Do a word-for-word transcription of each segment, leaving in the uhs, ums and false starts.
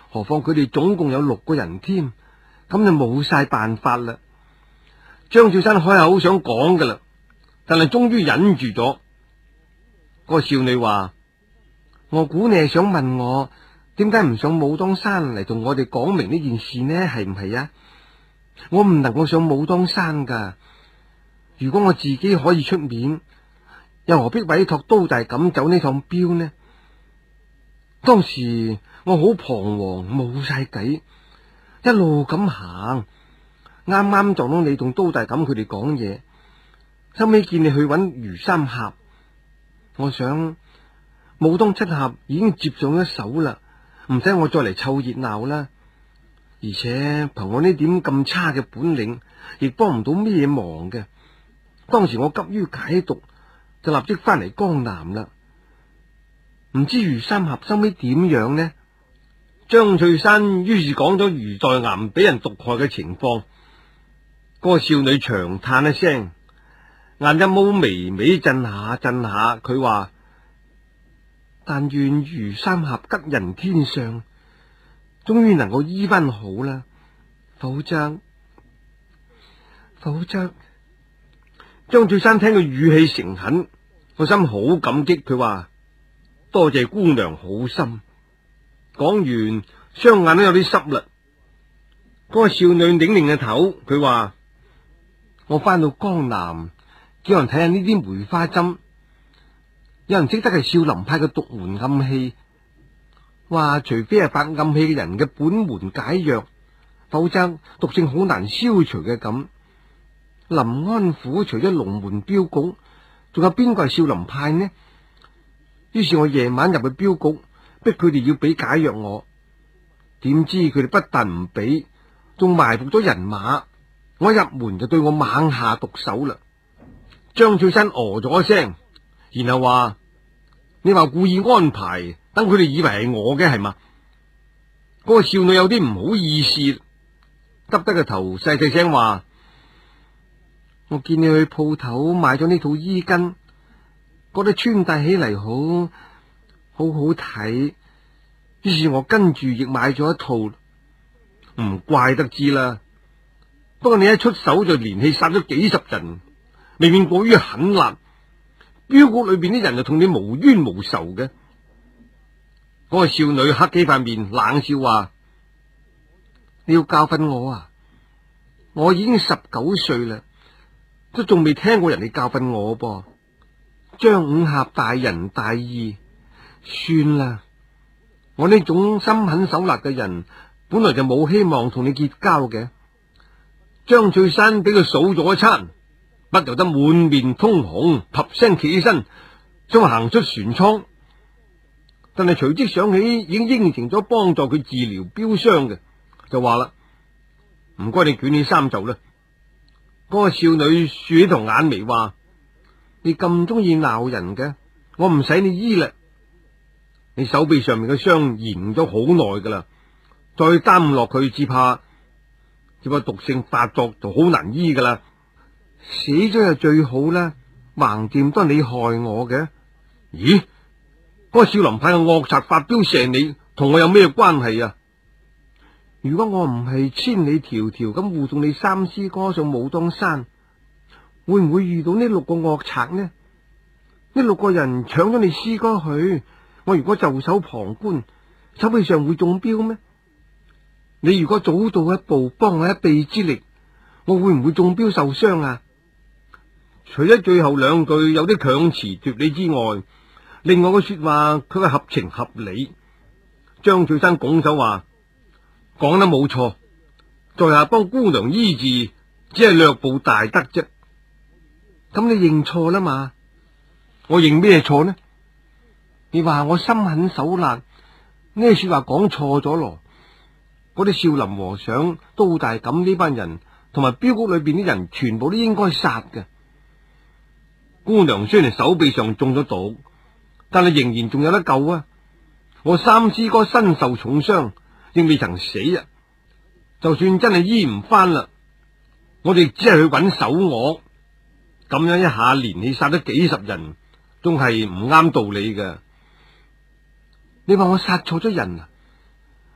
何況佢哋總共有六個人添，咁就冇晒辦法啦。張翠山開口想講噶啦，但係終於忍住咗。個少女話：我估你係想問我點解唔上武當山嚟同我哋講明呢件事呢？係唔係啊？我唔能夠上武當山噶，如果我自己可以出面，又何必委託都大咁走呢趟鏢呢？當時我好彷徨，冇晒計，一路咁行，啱啱撞到你同都大咁佢哋講嘢，收尾見你去揾余三俠，我想武當七俠已經接上咗手啦，唔使我再嚟湊熱鬧啦。而且憑我呢點咁差嘅本領，亦幫唔到咩忙嘅。當時我急於解毒，就立即翻嚟江南啦。唔知余三俠收尾點樣呢？張翠山於是講咗余在岩俾人毒害嘅情況。嗰個少女長嘆一聲，眼一毛微微震下震下，佢話：但願余三俠吉人天相，終於能夠醫翻好啦，否則否則。張翠山聽佢語氣誠懇，個心好感激，佢話：多謝姑娘好心。講完，雙眼都有啲濕啦。嗰個少女擰擰嘅頭，佢話：我翻到江南，叫人睇下呢啲梅花針，有人識得係少林派嘅獨門暗器，話除非係發暗器嘅人嘅本門解藥，否則毒性好難消除嘅咁。臨安府除咗龍門鏢局，仲有邊個係少林派呢？於是我夜晚入去鏢局，逼佢哋要俾解藥我，點知佢哋不但唔俾，仲埋伏咗人馬。我一入門就對我猛下毒手啦。張翠山哦咗一聲，然後話：你話故意安排，等佢哋以為係我嘅係嘛？嗰個少女有啲唔好意思，耷低個頭細細聲話：我見你去鋪頭買咗呢套衣巾，覺得穿戴起嚟好好好睇，於是我跟住亦買咗一套。唔怪得知啦，不過你一出手就連氣殺咗幾十人，未免過於狠辣。鏢局裏邊啲人就同你無冤無仇嘅。嗰個少女黑起塊面冷笑話：你要教訓我啊？我已經十九歲啦，都仲未聽過人哋教訓我噃。張五俠大仁大義，算啦，我呢種心狠手辣嘅人，本來就冇希望同你結交嘅。張翠山俾佢數咗一餐，不由得滿面通紅，啪聲企起身，想行出船艙，但係隨即想起已經應承咗幫助佢治療鏢傷嘅，就話啦：唔該你捲起衫袖啦。嗰個少女豎起條眼眉話：你咁中意鬧人嘅，我唔使你醫啦。你手臂上面嘅傷延咗好耐噶啦，再耽誤落去，只怕只怕毒性發作就好難醫噶啦。死咗就最好啦，橫掂都係你害我嘅。咦？嗰個少林派嘅惡賊發鏢射你，同我有咩關係啊？如果我唔係千里迢迢咁護送你三師哥上武當山，會唔會遇到呢六個惡賊呢？呢六個人搶咗你師哥去，我如果袖手旁觀，手臂上會中鏢咩？你如果早到一步，幫我一臂之力，我會唔會中鏢受傷啊？除咗最後兩句有啲強詞奪理之外，另外嘅說話佢係合情合理。張翠山拱手話：講得冇錯，在下幫姑娘醫治，只係略報大德啫。咁你認錯啦嘛？我認咩錯呢？你話我心狠手辣，呢說話講錯咗咯。嗰啲少林和尚、都大錦呢班人，同埋鏢局裏邊啲人，全部都應該殺嘅。姑娘雖然手臂上中咗毒，但係仍然仲有得救啊！我三師哥身受重傷，亦未曾死啊！就算真係醫唔翻啦，我哋只係去揾手我，咁樣一下連氣殺咗幾十人，仲係唔啱道理嘅。你話我殺錯咗人啊？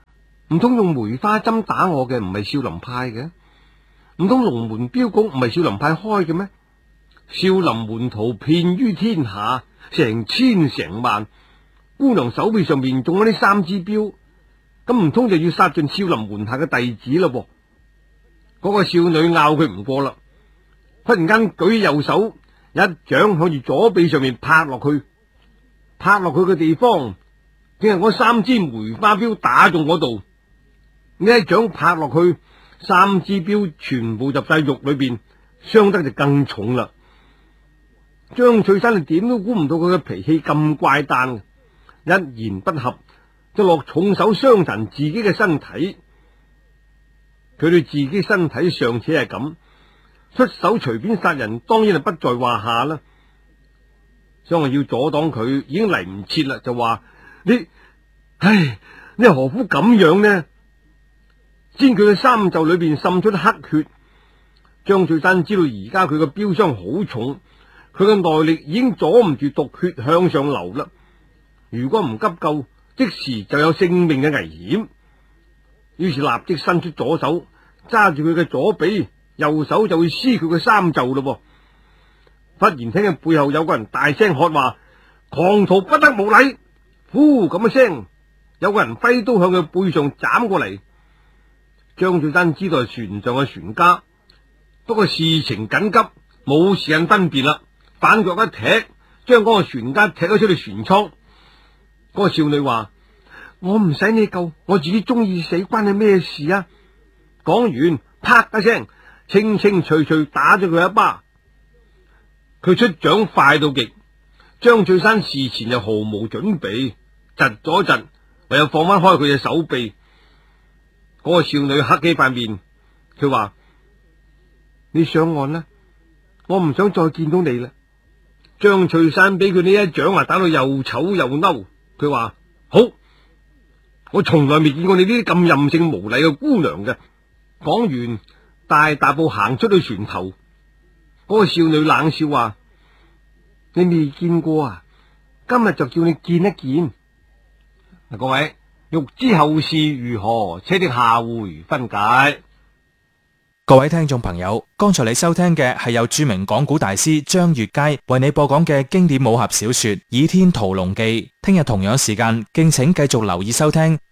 唔通用梅花針打我嘅唔係少林派嘅？唔通龍門鏢局唔係少林派開嘅咩？少林門徒遍於天下，成千成萬，姑娘手臂上面仲有啲三支鏢，咁唔通就要殺盡少林門下嘅弟子咯？嗰個少女拗佢唔過啦，忽然間舉右手一掌向住左臂上面拍落去，拍落去嘅地方，竟係嗰三支梅花鏢打中嗰度。呢一掌拍落去，三支鏢全部入晒肉裏邊，傷得就更重啦。張翠山就點都估唔到佢嘅脾氣咁怪誕，一言不合就落重手傷殘自己嘅身體。佢對自己身體尚且係咁，出手隨便殺人當然係不在話下啦。想話要阻擋佢，已經嚟唔切啦，就話你，唉，你何苦咁樣呢？先佢嘅衫袖裏邊滲出黑血，張翠山知道而家佢嘅標傷好重，佢嘅內力已經阻唔住毒血向上流啦。如果唔急救，即時就有性命嘅危險。於是立即伸出左手揸住佢嘅左臂，右手就會撕佢嘅衫袖咯。忽然聽見背後有個人大聲喝話：狂徒不得無禮！呼咁一聲，有個人揮刀向佢背上斬過嚟。張翠山知道係船上嘅船家，不過事情緊急，冇時間分辨啦，反腳一踢，將嗰個船家踢咗出去船艙。嗰個少女話：我唔使你救，我自己中意死，關你咩事啊？講完，啪一聲，清清脆脆打咗佢一巴。佢出掌快到極，張翠山事前就毫無準備，窒咗窒，唯有放翻開佢嘅手臂。嗰個少女黑起塊面，佢話：你上岸啦，我唔想再見到你啦。張翠山俾佢呢一掌啊，打到又醜又嬲。佢話：好，我從來未見過你呢啲咁任性無禮嘅姑娘嘅。講完，大踏步行出去船頭。嗰個少女冷笑話：你未見過啊？今日就叫你見一見。嗱，各位，欲知後事如何，且聽下回分解。 各位聽眾朋友，剛才你收聽嘅係由著名講古大師張悅楷為你播講嘅經典武俠小說《倚天屠龍記》。聽日同樣時間，敬請繼續留意收聽